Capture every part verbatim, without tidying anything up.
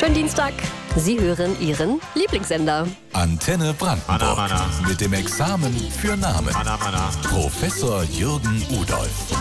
Schönen Dienstag. Sie hören Ihren Lieblingssender. Antenne Brandenburg. Mana, mana. Mit dem Examen für Namen. Mana, mana. Professor Jürgen Udolph.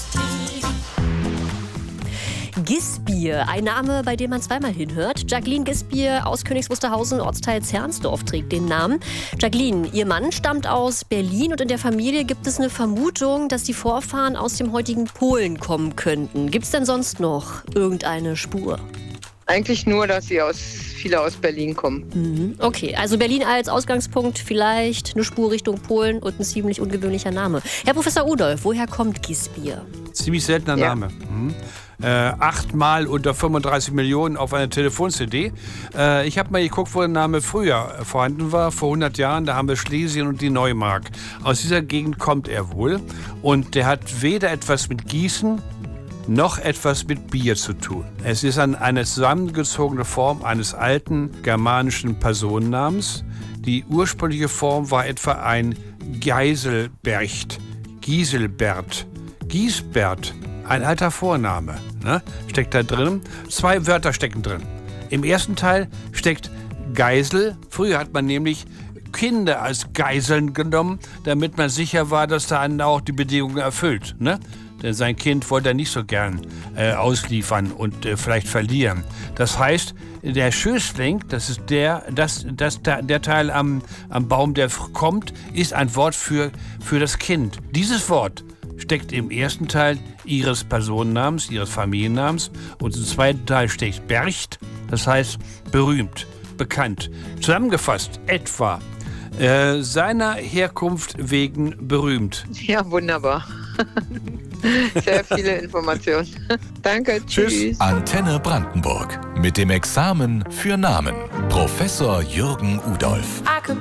Gisbier, ein Name, bei dem man zweimal hinhört. Jacqueline Gisbier aus Königs Wusterhausen, Ortsteil Zernsdorf, trägt den Namen. Jacqueline, ihr Mann stammt aus Berlin und in der Familie gibt es eine Vermutung, dass die Vorfahren aus dem heutigen Polen kommen könnten. Gibt es denn sonst noch irgendeine Spur? Eigentlich nur, dass sie aus, viele aus Berlin kommen. Mhm. Okay, also Berlin als Ausgangspunkt, vielleicht eine Spur Richtung Polen und ein ziemlich ungewöhnlicher Name. Herr Professor Udolph, woher kommt Gisbier? Ziemlich seltener Ja. Name. Mhm. Äh, achtmal unter fünfunddreißig Millionen auf einer Telefon-C D. Äh, ich habe mal geguckt, wo der Name früher vorhanden war. Vor hundert Jahren, da haben wir Schlesien und die Neumark. Aus dieser Gegend kommt er wohl. Und der hat weder etwas mit Gießen noch etwas mit Bier zu tun. Es ist an eine zusammengezogene Form eines alten germanischen Personennamens. Die ursprüngliche Form war etwa ein Geiselbercht, Giselbert, Giesbert, ein alter Vorname, ne? Steckt da drin. Zwei Wörter stecken drin. Im ersten Teil steckt Geisel. Früher hat man nämlich Kinder als Geiseln genommen, damit man sicher war, dass der andere auch die Bedingungen erfüllt, ne? Denn sein Kind wollte er nicht so gern äh, ausliefern und äh, vielleicht verlieren. Das heißt, der Schößling, das ist der, das, das, der Teil am, am Baum, der kommt, ist ein Wort für, für das Kind. Dieses Wort steckt im ersten Teil ihres Personennamens, ihres Familiennamens, und im zweiten Teil steckt Bercht, das heißt berühmt, bekannt. Zusammengefasst etwa äh, seiner Herkunft wegen berühmt. Ja, wunderbar. Sehr viele Informationen. Danke, tschüss. Tschüss. Antenne Brandenburg. Mit dem Examen für Namen. Professor Jürgen Udolph. I could